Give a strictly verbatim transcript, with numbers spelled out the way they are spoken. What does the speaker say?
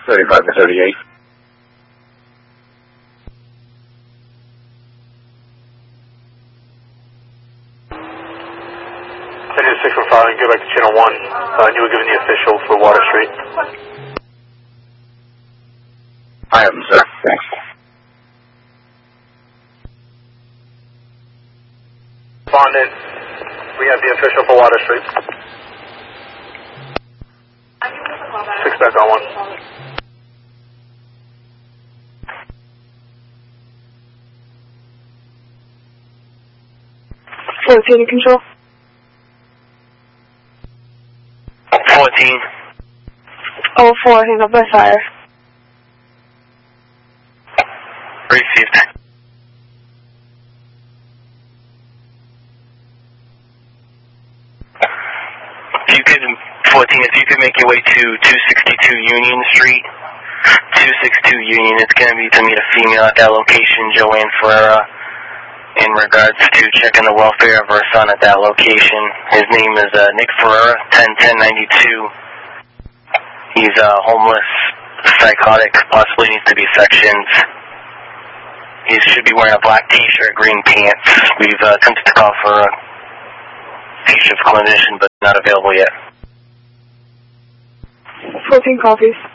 thirty-five to thirty-eight. six one five, go back to channel one. Uh, you were given the official for Water Street. I am, sir. Thanks. Respondent, we have the official for Water Street. Six back on one. fourteen control. fourteen. Oh four, hang up by fire. Received. If you could, fourteen, if you could make your way to two sixty-two Union Street, two sixty-two Union, it's going to be to meet a female at that location, Joanne Ferreira, in regards to checking the welfare of her son at that location. His name is uh, Nick Ferreira, ten ten ninety-two. He's uh, homeless, psychotic, possibly needs to be sectioned. He should be wearing a black t-shirt, green pants. We've uh, attempted to call for a P-shift clinician, but not available yet. fourteen copies.